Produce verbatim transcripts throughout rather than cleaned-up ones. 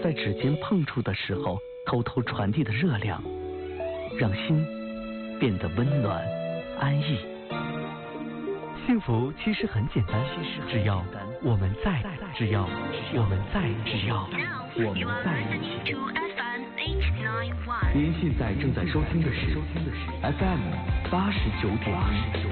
在指尖碰触的时候偷偷传递的热量，让心变得温暖安逸。幸福其实很简单，只要我们在，只要我们在，只要我们在一起。您现在正在收听的是 F M 八十九点一。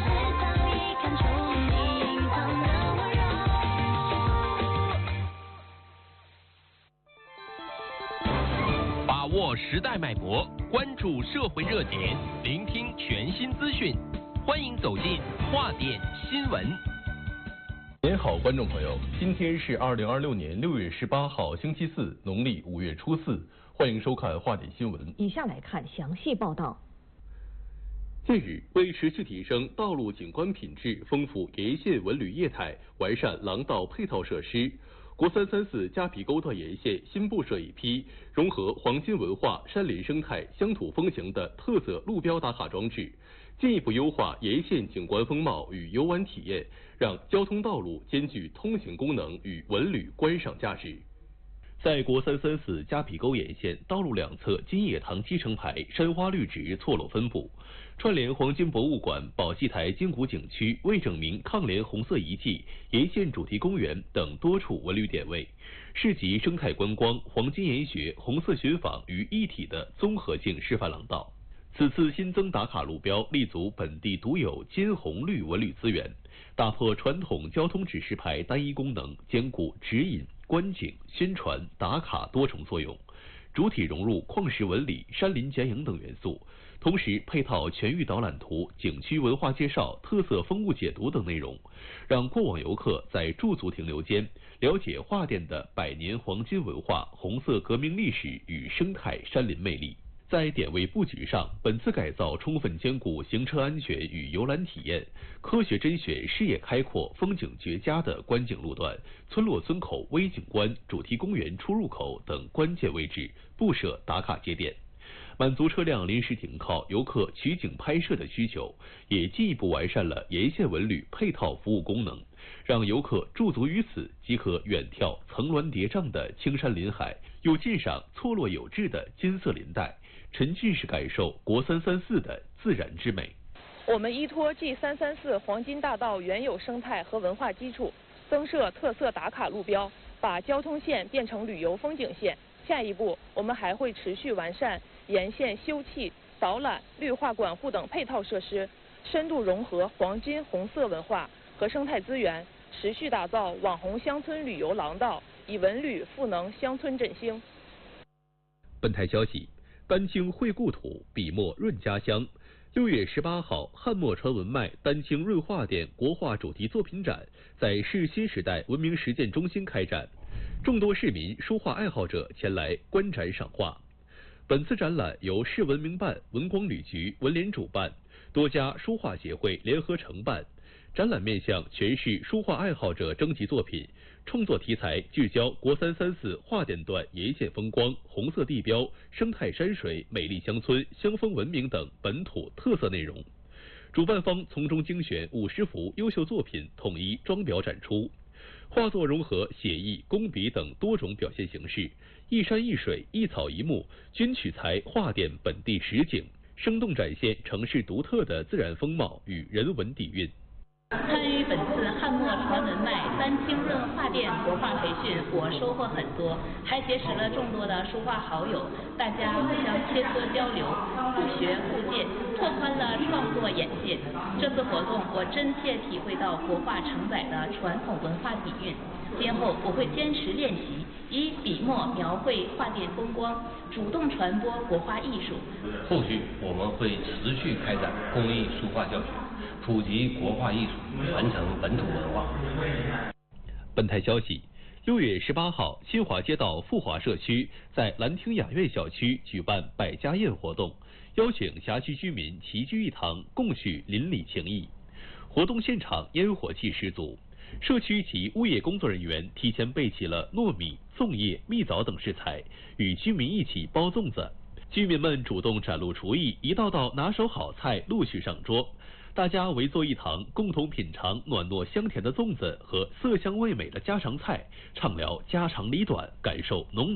把握时代脉搏，关注社会热点，聆听全新资讯，欢迎走进话点新闻。 您好，观众朋友，今天是二零二六年六月十八号，星期四，农历五月初四，欢迎收看话点新闻。 以下来看详细报道。 近日，为持续提升道路景观品质，丰富沿线文旅业态，完善廊道配套设施，国三三四夹皮沟段沿线新布设一批融合黄金文化、山林生态、乡土风情的特色路标打卡装置，进一步优化沿线景观风貌与游玩体验，让交通道路兼具通行功能与文旅观赏价值。在国三三四夹皮沟沿线道路两侧金叶塘基成牌山花绿植错落分布，串联黄金博物馆、宝鸡台金谷景区、魏正明抗联红色遗迹、沿线主题公园等多处文旅点位，市集生态观光、黄金研学、红色寻访于一体的综合性示范廊道。此次新增打卡路标立足本地独有金红绿文旅资源，打破传统交通指示牌单一功能，兼顾指引、观景、宣传、打卡多重作用，主体融入矿石纹理、山林剪影等元素，同时配套全域导览图、景区文化介绍、特色风物解读等内容，让过往游客在驻足停留间了解桦甸的百年黄金文化、红色革命历史与生态山林魅力。在点位布局上，本次改造充分兼顾行车安全与游览体验，科学甄选视野开阔、风景绝佳的观景路段、村落村口微景观、主题公园出入口等关键位置布设打卡节点，满足车辆临时停靠、游客取景拍摄的需求，也进一步完善了沿线文旅配套服务功能，让游客驻足于此即可远眺层峦叠嶂的青山林海，又鉴赏错落有致的金色林带，沉浸式感受国三三四的自然之美。 我们依托 G 三三四黄金大道原有生态和文化基础，增设特色打卡路标，把交通线变成旅游风景线。下一步，我们还会持续完善沿线休憩、导览、绿化管护等配套设施，深度融合黄金红色文化和生态资源，持续打造网红乡村旅游廊道，以文旅赋能乡村振兴。 本台消息，丹青绘故土，笔墨润家乡。六月十八号，汉墨传文脉丹青润画店国画主题作品展在市新时代文明实践中心开展，众多市民、书画爱好者前来观展赏画。本次展览由市文明办、文广旅局、文联主办，多家书画协会联合承办。展览面向全市书画爱好者征集作品，创作题材聚焦国三三四桦甸段沿线风光、红色地标、生态山水、美丽乡村、乡风文明等本土特色内容。主办方从中精选五十幅优秀作品，统一装裱展出。画作融合写意、工笔等多种表现形式，一山一水、一草一木均取材桦甸本地实景，生动展现城市独特的自然风貌与人文底蕴。 参与本次汉墨传文脉丹青润画店国画培训，我收获很多，还结识了众多的书画好友，大家互相切磋交流，互学互鉴，拓宽了创作眼界。这次活动，我真切体会到国画承载的传统文化底蕴。今后我会坚持练习，以笔墨描绘画店风光，主动传播国画艺术。 后续我们会持续开展公益书画教学，普及国画艺术，传承本土文化。 本台消息，六月十八号，新华街道富华社区在兰亭雅苑小区举办百家宴活动，邀请辖区居民齐聚一堂，共叙邻里情谊。活动现场烟火气十足，社区及物业工作人员提前备齐了糯米、粽叶、蜜枣等食材，与居民一起包粽子。居民们主动展露厨艺，一道道拿手好菜陆续上桌。大家围坐一堂，共同品尝暖糯香甜的粽子和色香味美的家常菜，畅聊家长里短，感受浓。